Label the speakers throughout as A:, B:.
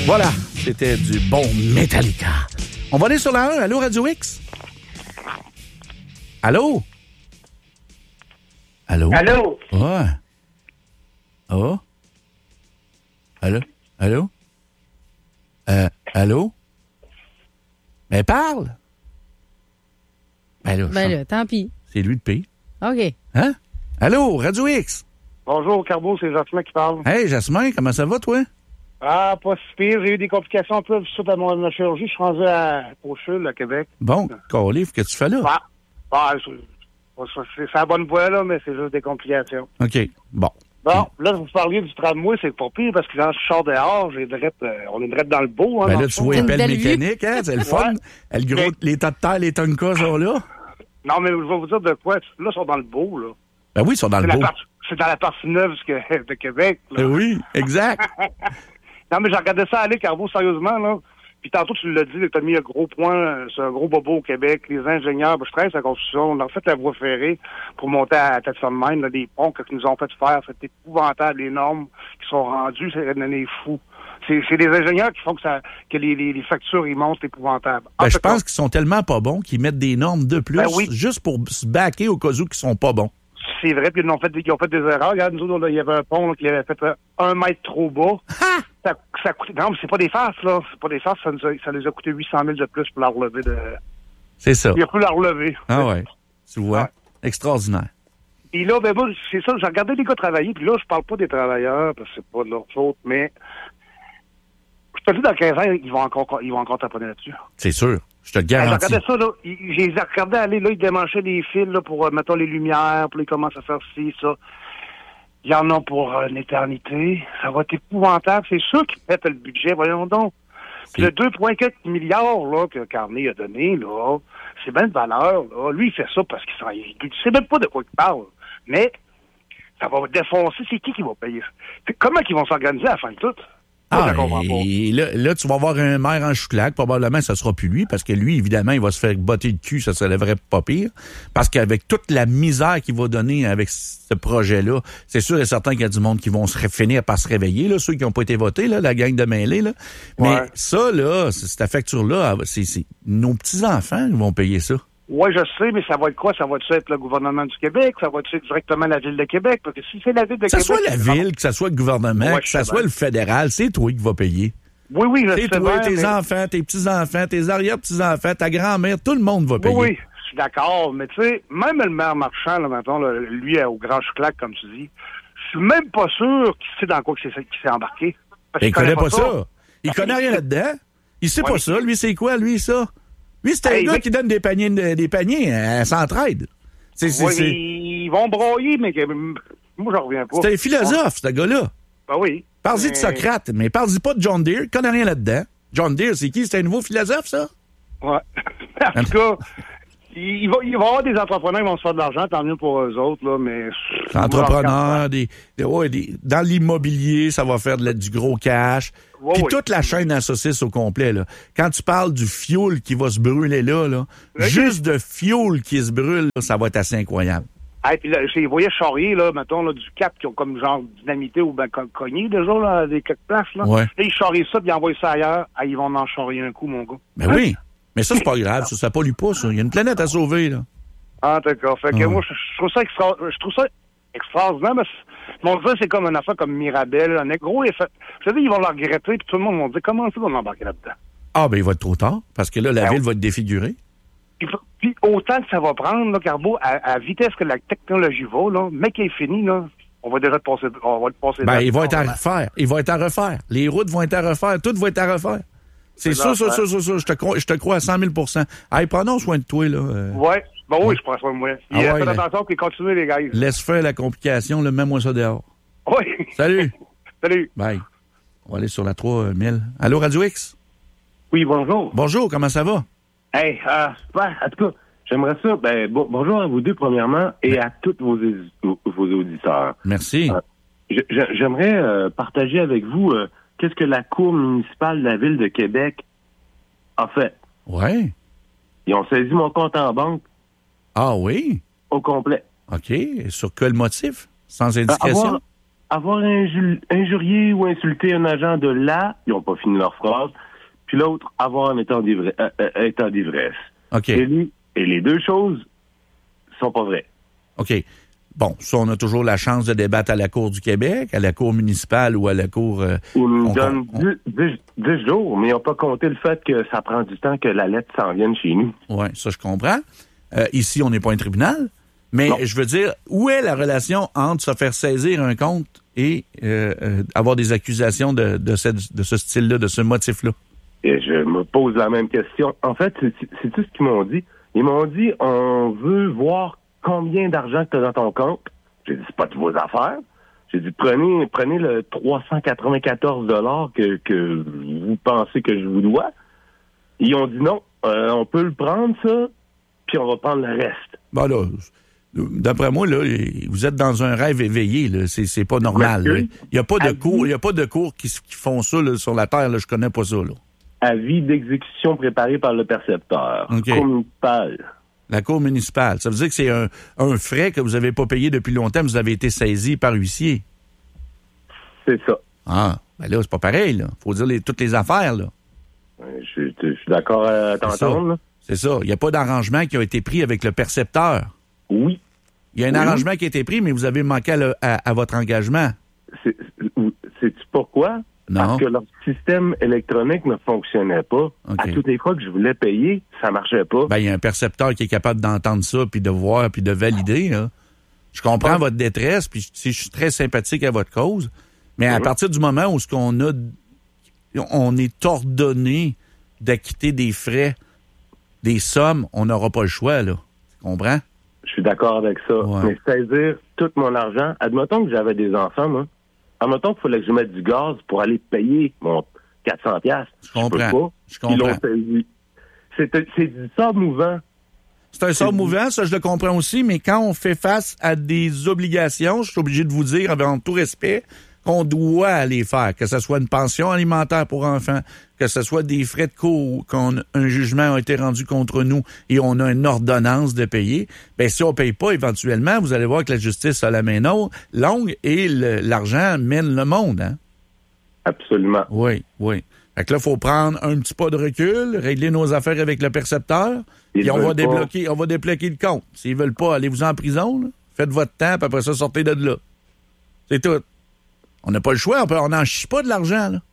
A: Voilà, c'était du bon Metallica. On va aller sur la 1. Allô, Radio X? Allô? Allô?
B: Allô?
A: Ouais. Oh? Allô? Allô? Allô? Ben, parle! Ben
C: là, tant pis.
A: C'est lui de pays.
C: OK.
A: Hein? Allô, Radio X?
B: Bonjour, Carbo, c'est Jasmin qui parle.
A: Hey, Jasmin, comment ça va, toi?
B: Ah, pas si pire. J'ai eu des complications un peu suite à ma chirurgie. Je suis rendu au CHUL, à Québec.
A: Bon, Calif, qu'est-ce que tu fais là?
B: C'est la bonne voie, là, mais c'est juste des complications.
A: OK, bon.
B: Bon, là, vous parliez du tramway, c'est pas pire, parce que quand je sors dehors, on est direct dans le beau. Hein,
A: Ben là, tu vois les pelles mécaniques, hein? C'est le fun.
B: Ouais.
A: Les tas de terre, les tonkas sont là.
B: Non, mais je vais vous dire de quoi. Là, ils sont dans le beau, là.
A: Ben oui, ils sont dans le beau.
B: C'est dans la partie neuve de Québec, là.
A: Ben oui, exact.
B: Non, mais j'ai regardé ça aller, Carbo, sérieusement, là. Puis tantôt, tu l'as dit, tu as mis un gros point, c'est un gros bobo au Québec. Les ingénieurs, je travaille sur la construction, on a fait la voie ferrée pour monter à Tête-Son-Mine, des ponts que nous ont fait faire. C'est épouvantable, les normes qui sont rendues, c'est des fous. C'est les ingénieurs qui font que les factures, ils montent épouvantables.
A: Ben, je pense qu'ils sont tellement pas bons qu'ils mettent des normes de plus,
B: Ben oui.
A: juste pour se baquer au cas où qu'ils sont pas bons.
B: C'est vrai, puis ils ont fait des erreurs. Regarde, nous autres, il y avait un pont là, qui avait fait 1 mètre trop bas. Ça coûtait. Non, mais c'est pas des farces, là. C'est pas des farces. Ça les a coûté 800 000 de plus pour la relever de.
A: C'est ça.
B: Il a pu la relever.
A: Ah ouais. Tu vois?
B: Ouais.
A: Extraordinaire.
B: Puis là, ben moi, c'est ça. J'ai regardé les gars travailler, puis là, je parle pas des travailleurs, parce que c'est pas de leur faute, mais. Je te dis, dans 15 ans, ils vont encore taponner là-dessus.
A: C'est sûr. Je te le garantis.
B: J'ai regardé ça, là. J'ai regardé aller, là, ils démanchaient des fils, là, pour, mettons, les lumières, puis ils commencent à faire ci, ça. Il y en a pour une éternité. Ça va être épouvantable. C'est sûr qu'ils pètent le budget, voyons donc. Puis le 2,4 milliards, là, que Carney a donné, là, c'est bien de valeur, là. Lui, il fait ça parce qu'il sait même pas de quoi il parle. Mais, ça va défoncer. C'est qui va payer ça? Comment ils vont s'organiser à la fin de tout?
A: Et là, tu vas avoir un maire en chouclac. Probablement, ça sera plus lui, parce que lui, évidemment, il va se faire botter le cul, ça se lèverait pas pire. Parce qu'avec toute la misère qu'il va donner avec ce projet-là, c'est sûr et certain qu'il y a du monde qui vont finir par se réveiller, là, ceux qui n'ont pas été votés, là, la gang de mêlés, là. Mais ça, là, cette facture-là, c'est nos petits-enfants qui vont payer ça.
B: Oui, je sais, mais ça va être quoi? Ça va-tu être le gouvernement du Québec? Ça va-tu être directement la Ville de Québec? Parce que si c'est la Ville de Québec...
A: Que ça soit la Ville, que ça soit le gouvernement, que ça soit le fédéral, c'est toi qui vas payer.
B: Oui, je sais.
A: C'est toi,
B: bien,
A: tes enfants, tes petits-enfants, tes arrière-petits-enfants, ta grand-mère, tout le monde va payer.
B: Oui, je suis d'accord. Mais tu sais, même le maire Marchand, là, maintenant, là, lui, au Grand Chouclac, comme tu dis, je suis même pas sûr qu'il sait dans quoi qu'il s'est embarqué.
A: Parce il connaît pas ça. Il connaît rien là-dedans. Il sait pas ça. Lui, c'est quoi, lui, ça? Lui, c'est un gars qui donne des paniers à Centraide.
B: Ils vont broyer, mais moi, j'en reviens pas.
A: C'est un philosophe, ce gars-là.
B: Ben oui.
A: Parle-y de Socrate, mais parle-y pas de John Deere. Il connaît rien là-dedans. John Deere, c'est qui? C'est un nouveau philosophe, ça?
B: Ouais. En tout cas, il va y avoir des entrepreneurs qui vont se faire de l'argent, tant mieux pour eux autres, là, mais...
A: Entrepreneurs, dans l'immobilier, ça va faire du gros cash. Puis toute la chaîne à saucisses au complet, là. Quand tu parles du fioul qui va se brûler là, juste de fioul qui se brûle, là, ça va être assez incroyable.
B: Hey, puis là, vous voyez charrier, là, mettons, là, du cap qui ont comme genre dynamité ou ben cogné déjà, là, des quelques places, là.
A: Ouais.
B: Là, ils charrient ça, puis ils envoient ça ailleurs. Ah, ils vont en charrier un coup, mon gars.
A: Ben oui. Mais ça, c'est pas grave. Ça pollue pas, ça. Il y a une planète à sauver, là.
B: Ah, d'accord. Fait que moi, je trouve ça extraordinaire, mais mon Dieu, c'est comme une affaire comme Mirabel, un gros effet. Vous savez, ils vont le regretter, puis tout le monde va dire, comment ça, on va embarquer là-dedans?
A: Ah, ben, il va être trop tard, parce que là, la ville va être défigurée.
B: Puis autant que ça va prendre, là, Carbo, à vitesse que la technologie va, là, mais qu'il est fini, là, on va déjà passer.
A: Ben, il va être à refaire. Il va être à refaire. Les routes vont être à refaire. Tout va être à refaire. C'est ça. Je te crois à 100 000 %. Hey, prenons soin de toi, là.
B: Ouais. Ben oui, je prends soin de moi. Faites attention, puis continuez, les gars.
A: Laisse faire la complication, là. Mets-moi ça dehors.
B: Oui.
A: Salut.
B: Salut.
A: Bye. On va aller sur la 3000. Allô, Radio X?
D: Oui, bonjour.
A: Bonjour, comment ça va?
D: Hey, super. En tout cas, j'aimerais ça. Bonjour à vous deux, premièrement, et à tous vos auditeurs.
A: Merci.
D: J'aimerais partager avec vous qu'est-ce que la Cour municipale de la Ville de Québec a fait.
A: Ouais.
D: Ils ont saisi mon compte en banque.
A: Ah oui?
D: Au complet.
A: OK. Sur quel motif? Sans indication?
D: avoir injurié ou insulté un agent de là, ils n'ont pas fini leur phrase, puis l'autre, avoir un état d'ivresse.
A: OK.
D: Et les deux choses sont pas vraies.
A: OK. Bon, ça, on a toujours la chance de débattre à la Cour du Québec, à la Cour municipale ou à la Cour...
D: Ils nous donnent 10 jours, mais ils n'ont pas compté le fait que ça prend du temps que la lettre s'en vienne chez nous.
A: Oui, ça, je comprends. Ici, on n'est pas un tribunal. Mais
D: non.
A: Je veux dire, où est la relation entre se faire saisir un compte et avoir des accusations de ce style-là, de ce motif-là?
D: Et je me pose la même question. En fait, c'est tout ce qu'ils m'ont dit. Ils m'ont dit, on veut voir combien d'argent tu as dans ton compte. J'ai dit, c'est pas de vos affaires. J'ai dit, prenez le 394 $ que vous pensez que je vous dois. Ils ont dit non, on peut le prendre, ça, puis on va prendre le reste.
A: Ben là, d'après moi, là, vous êtes dans un rêve éveillé, là. C'est pas normal. Il n'y a pas de cours qui font ça là, sur la Terre, là. Je connais pas ça, là.
D: Avis d'exécution préparé par le percepteur.
A: Okay.
D: Cour municipale. La
A: Cour municipale. Ça veut dire que c'est un frais que vous n'avez pas payé depuis longtemps, vous avez été saisi par huissier.
D: C'est ça.
A: Ah, ben là, c'est pas pareil, là. Faut dire toutes les affaires, là.
D: Je suis d'accord à t'entendre.
A: C'est ça. Il n'y a pas d'arrangement qui a été pris avec le percepteur.
D: Oui.
A: Il y a un arrangement qui a été pris, mais vous avez manqué à votre engagement.
D: Sais-tu pourquoi?
A: Non.
D: Parce que leur système électronique ne fonctionnait pas.
A: Okay.
D: À toutes les fois que je voulais payer, ça marchait pas.
A: Ben, il y a un percepteur qui est capable d'entendre ça, puis de voir, puis de valider, là. Je comprends votre détresse, puis je suis très sympathique à votre cause, mais à partir du moment où on est ordonné d'acquitter des frais, des sommes, on n'aura pas le choix, là. Tu comprends?
D: Je suis d'accord avec ça.
A: Ouais.
D: Mais saisir tout mon argent, admettons que j'avais des enfants, moi. Admettons qu'il fallait que je mette du gaz pour aller payer mon 400$.
A: Je comprends.
D: Je comprends. Ils l'ont saisi. C'est du sable mouvant.
A: C'est un sort mouvant, ça je le comprends aussi, mais quand on fait face à des obligations, je suis obligé de vous dire, avec tout respect, qu'on doit les faire, que ce soit une pension alimentaire pour enfants, que ce soit des frais de cour, qu'un jugement a été rendu contre nous et on a une ordonnance de payer, ben si on paye pas éventuellement, vous allez voir que la justice a la main longue et l'argent mène le monde, hein?
D: Absolument.
A: Oui. Fait que là, il faut prendre un petit pas de recul, régler nos affaires avec le percepteur, et on va débloquer le compte. S'ils veulent pas, allez-vous en prison, là. Faites votre temps, puis après ça, sortez de là. C'est tout. On n'a pas le choix, on n'en chie pas de l'argent, là.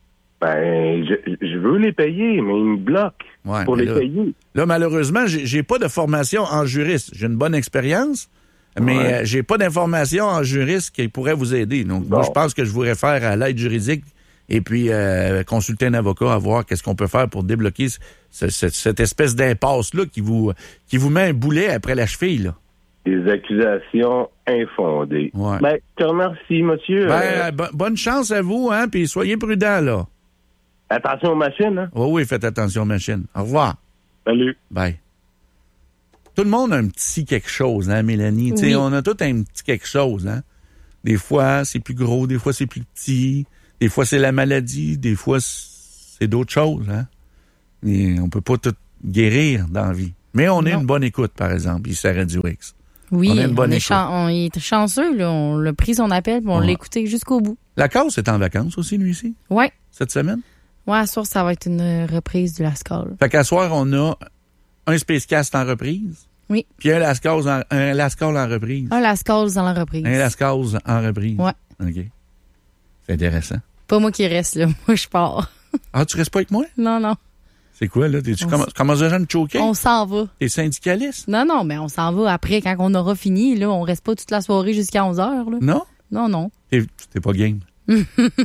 D: Ben, je veux les payer, mais ils me bloquent pour les payer.
A: Là, malheureusement, j'ai pas de formation en juriste. J'ai une bonne expérience, mais j'ai pas d'information en juriste qui pourrait vous aider. Donc, moi, je pense que je vous réfère à l'aide juridique et puis consulter un avocat à voir qu'est-ce qu'on peut faire pour débloquer cette espèce d'impasse-là qui vous met un boulet après la cheville, là.
D: Des accusations infondées.
A: Ouais.
D: Ben, je te remercie, monsieur.
A: Bonne chance à vous, hein, puis soyez prudents, là.
D: Attention aux machines, hein?
A: Oui, faites attention aux machines. Au revoir.
D: Salut.
A: Bye. Tout le monde a un petit quelque chose, hein, Mélanie? Oui. On a tout un petit quelque chose, hein? Des fois, c'est plus gros, des fois, c'est plus petit, des fois, c'est la maladie, des fois, c'est d'autres choses, hein? Et on peut pas tout guérir dans la vie. Mais on a une bonne écoute, par exemple, ici à Radio X.
C: Oui, on est chanceux, là. On l'a pris son appel, puis on l'a écouté jusqu'au bout.
A: La cause est en vacances aussi, lui, ici?
C: Oui.
A: Cette semaine?
C: Oui, à soir, ça va être une reprise du Lascaux.
A: Fait qu'à soir, on a un Spacecast en reprise.
C: Oui.
A: Puis un Lascaux en reprise.
C: Un Lascaux en reprise.
A: Un Lascaux en reprise.
C: Oui.
A: OK. C'est intéressant.
C: Pas moi qui reste, là. Moi, je pars.
A: Ah, tu restes pas avec moi?
C: Non.
A: C'est quoi, là? Tu commences déjà à me choquer?
C: On s'en va.
A: T'es syndicaliste?
C: Non, mais on s'en va après, quand on aura fini. Là, on reste pas toute la soirée jusqu'à 11h. Là.
A: Non?
C: Non.
A: T'es pas game.
C: OK,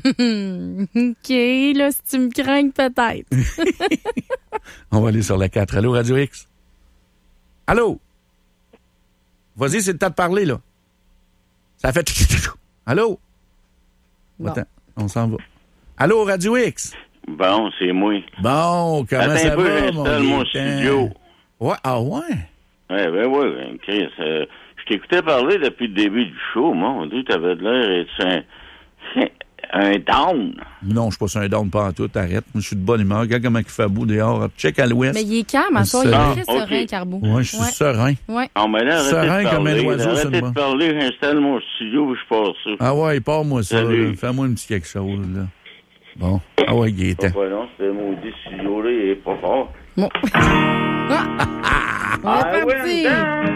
C: là, si tu me craignes, peut-être.
A: On va aller sur la 4. Allô, Radio X? Allô? Vas-y, c'est le temps de parler, là. Ça fait... Allô?
C: Bon.
A: Attends, on s'en va. Allô, Radio X?
E: Bon, c'est moi.
A: Bon, comment ça va,
E: j'installe mon studio.
A: Ouais, ah ouais?
E: Ouais, Chris. Je t'écoutais parler depuis le début du show, mon Dieu, t'avais de l'air... Un down.
A: Non, je suis pas sur un down pas en tout. Arrête. Moi, je suis de bonne humeur. Regarde comment il fait beau dehors. Check à l'ouest.
C: Mais il est calme, à soi. Il est très serein, Carbo.
A: Oui, je suis serein.
C: Ouais.
E: Non, mais là,
A: Serein comme un oiseau, c'est
E: arrêtez de parler, j'installe mon studio, je passe ça.
A: Ah ouais, parle-moi ça.
E: Salut.
A: Fais-moi un petit quelque chose, là. Bon. Ah ouais, Gaétan.
E: Pas non, ce maudit studio-là, il est pas fort.
C: Bon. On est parti.